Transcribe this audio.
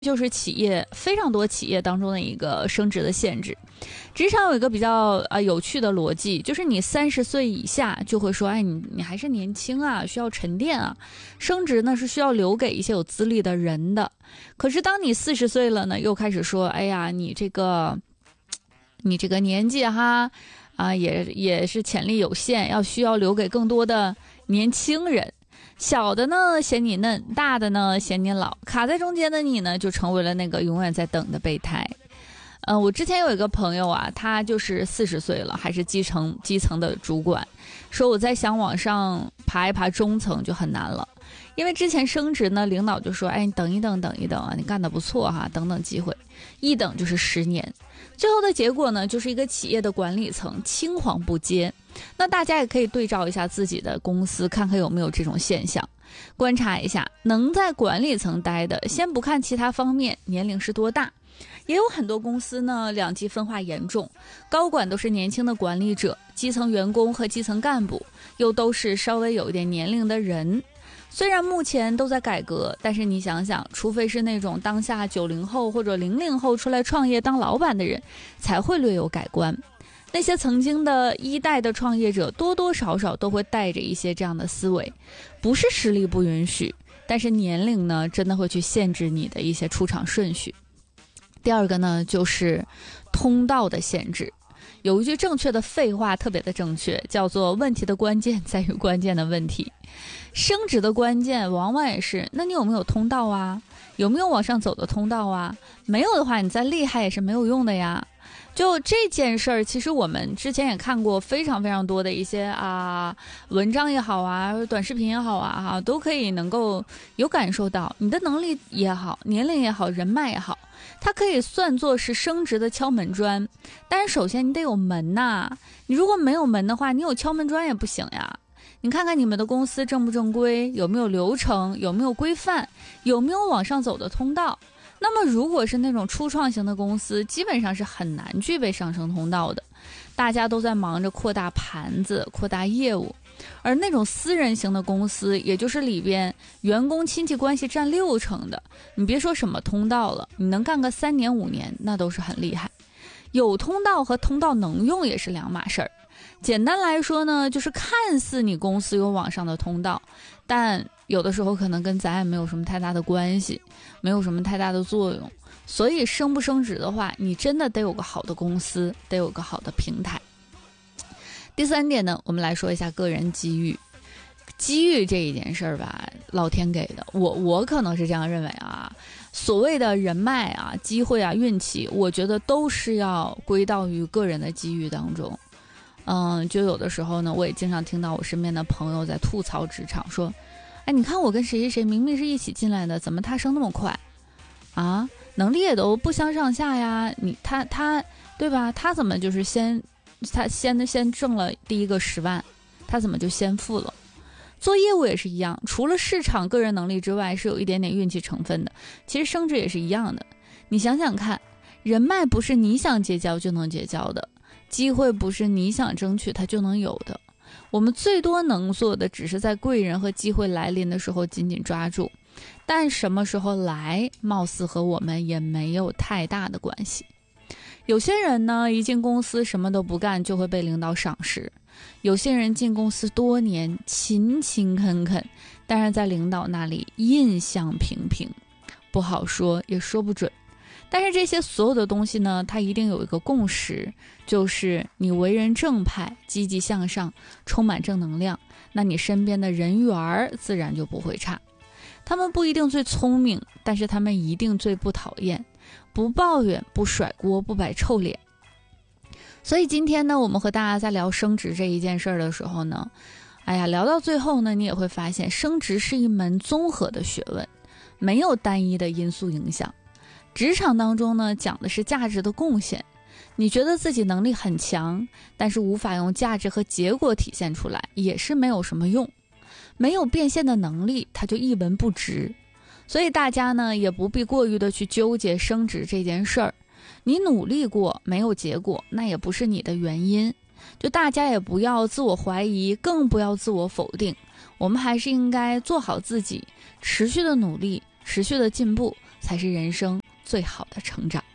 就是非常多企业当中的一个升职的限制。职场有一个比较有趣的逻辑，就是你30岁以下就会说，哎，你还是年轻啊，需要沉淀啊。升职呢是需要留给一些有资历的人的。可是当你40岁了呢，又开始说，哎呀，你这个年纪哈也是潜力有限，需要留给更多的年轻人。小的呢嫌你嫩，大的呢嫌你老，卡在中间的你呢就成为了那个永远在等的备胎。我之前有一个朋友啊，他就是40岁了，还是基层的主管，说我在想往上爬一爬中层就很难了，因为之前升职呢，领导就说，哎，你等一等啊，你干得不错哈，等等机会，一等就是10年。最后的结果呢，就是一个企业的管理层青黄不接。那大家也可以对照一下自己的公司，看看有没有这种现象，观察一下能在管理层待的，先不看其他方面年龄是多大。也有很多公司呢两极分化严重，高管都是年轻的管理者，基层员工和基层干部又都是稍微有一点年龄的人。虽然目前都在改革，但是你想想，除非是那种当下90后或者00后出来创业当老板的人，才会略有改观。那些曾经的一代的创业者，多多少少都会带着一些这样的思维，不是实力不允许，但是年龄呢，真的会去限制你的一些出场顺序。第二个呢，就是通道的限制。有一句正确的废话特别的正确，叫做问题的关键在于关键的问题。升职的关键往往也是，那你有没有通道啊？有没有往上走的通道啊？没有的话，你再厉害也是没有用的呀。就这件事儿，其实我们之前也看过非常非常多的一些文章也好啊，短视频也好啊，都可以能够有感受到，你的能力也好，年龄也好，人脉也好，它可以算作是升职的敲门砖。但是首先你得有门呐，你如果没有门的话，你有敲门砖也不行呀。你看看你们的公司正不正规，有没有流程，有没有规范，有没有往上走的通道。那么如果是那种初创型的公司，基本上是很难具备上升通道的，大家都在忙着扩大盘子，扩大业务。而那种私人型的公司，也就是里边员工亲戚关系占60%的，你别说什么通道了，你能干个3年5年，那都是很厉害。有通道和通道能用也是两码事儿。简单来说呢，就是看似你公司有往上的通道，但有的时候可能跟咱也没有什么太大的关系，没有什么太大的作用。所以升不升职的话，你真的得有个好的公司，得有个好的平台。第3点呢，我们来说一下个人机遇。机遇这一件事儿吧，老天给的，我可能是这样认为啊。所谓的人脉啊、机会啊、运气，我觉得都是要归到于个人的机遇当中。就有的时候呢，我也经常听到我身边的朋友在吐槽职场，说，哎，你看我跟谁谁谁明明是一起进来的，怎么他升那么快啊？能力也都不相上下呀，他对吧？他怎么就是先挣了第一个10万，他怎么就先富了？做业务也是一样，除了市场个人能力之外，是有一点点运气成分的。其实升职也是一样的，你想想看，人脉不是你想结交就能结交的，机会不是你想争取它就能有的。我们最多能做的只是在贵人和机会来临的时候紧紧抓住，但什么时候来，貌似和我们也没有太大的关系。有些人呢，一进公司什么都不干就会被领导赏识，有些人进公司多年勤勤恳恳，但是在领导那里印象平平，不好说也说不准。但是这些所有的东西呢，它一定有一个共识，就是你为人正派，积极向上，充满正能量，那你身边的人缘自然就不会差。他们不一定最聪明，但是他们一定最不讨厌，不抱怨，不甩锅，不摆臭脸。所以今天呢，我们和大家在聊升职这一件事的时候呢，聊到最后呢，你也会发现升职是一门综合的学问，没有单一的因素影响。职场当中呢，讲的是价值的贡献。你觉得自己能力很强，但是无法用价值和结果体现出来，也是没有什么用。没有变现的能力，它就一文不值。所以大家呢，也不必过于的去纠结升职这件事儿。你努力过没有结果，那也不是你的原因。就大家也不要自我怀疑，更不要自我否定。我们还是应该做好自己，持续的努力，持续的进步， 才是人生最好的成长。